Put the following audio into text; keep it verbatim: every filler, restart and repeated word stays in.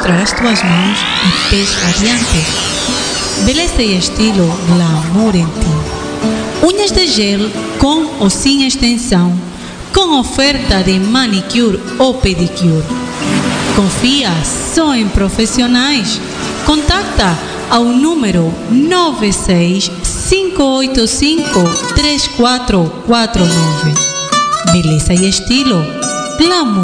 mostra as tuas mãos e pés radiantes. Beleza e estilo glamour em ti. Unhas de gel com ou sem extensão, com oferta de manicure ou pedicure. Confia só em profissionais. Contacta ao número nove seis cinco oito cinco três quatro quatro nove. Beleza e estilo glamour.